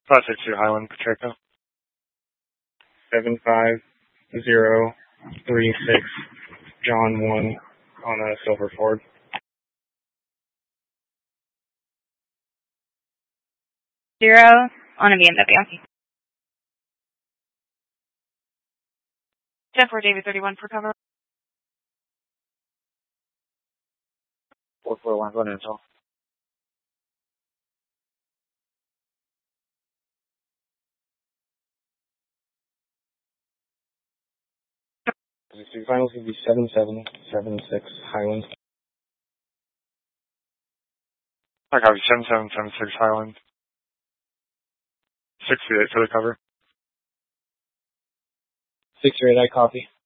562 Highland, Pacheco. 75036, John 1 on a Silver Ford. Zero on a BMW. 10-4 David 31 for cover. 441, go ahead and tell. Finals would be 7776 Highland. I copy 7776 Highland. 68 for the cover. 68, I copy.